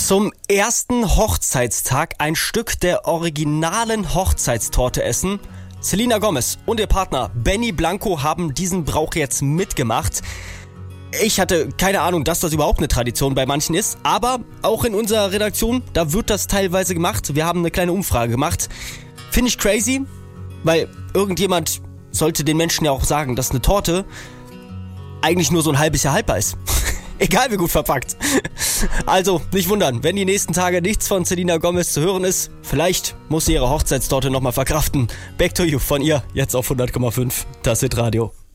Zum ersten Hochzeitstag ein Stück der originalen Hochzeitstorte essen. Selena Gomez und ihr Partner Benny Blanco haben diesen Brauch jetzt mitgemacht. Ich hatte keine Ahnung, dass das überhaupt eine Tradition bei manchen ist, aber auch in unserer Redaktion, da wird das teilweise gemacht. Wir haben eine kleine Umfrage gemacht. Finde ich crazy, weil irgendjemand sollte den Menschen ja auch sagen, dass eine Torte eigentlich nur so ein halbes Jahr haltbar ist. Egal wie gut verpackt. Also, nicht wundern, wenn die nächsten Tage nichts von Selena Gomez zu hören ist. Vielleicht muss sie ihre Hochzeitstorte nochmal verkraften. Back to you von ihr, jetzt auf 100,5. Das Hit Radio.